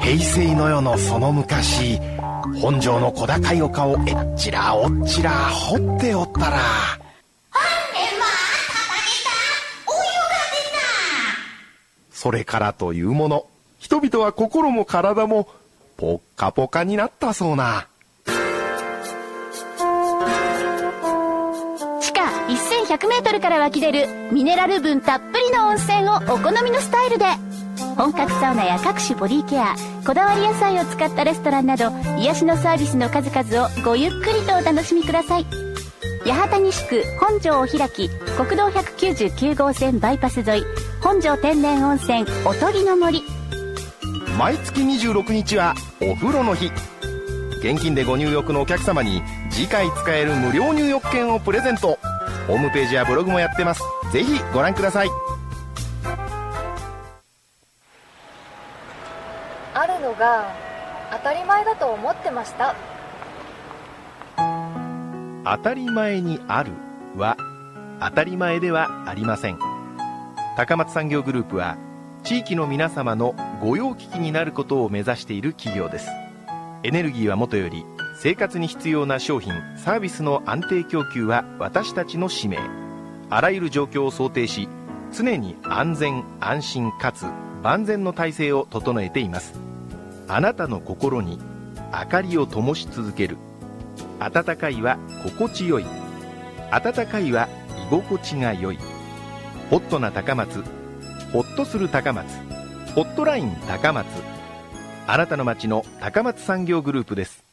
平成の世のその昔、本庄の小高い丘をえっちらおっちら掘っておったら、それからというもの、人々は心も体もポッカポカになったそうな。 地下1100メートルから湧き出るミネラル分たっぷりの温泉をお好みのスタイルで、本格サウナや各種ボディケア、こだわり野菜を使ったレストランなど癒しのサービスの数々をごゆっくりとお楽しみください。八幡西区本庄お開き、国道199号線バイパス沿い、本庄天然温泉おとぎの森。 毎月26日はお風呂の日。現金でご入浴のお客様に次回使える無料入浴券をプレゼント。ホームページやブログもやってます。ぜひご覧ください。 あるのが当たり前だと思ってました。 当たり前にあるは当たり前ではありません。高松産業グループは地域の皆様の御用聞きになることを目指している企業です。エネルギーはもとより、生活に必要な商品サービスの安定供給は私たちの使命。あらゆる状況を想定し、常に安全安心かつ万全の体制を整えています。あなたの心に明かりを灯し続ける。温かいは心地よい、温かいは居心地が良い。ホットな高松、ホッとする高松、ホットライン高松。あなたの街の高松産業グループです。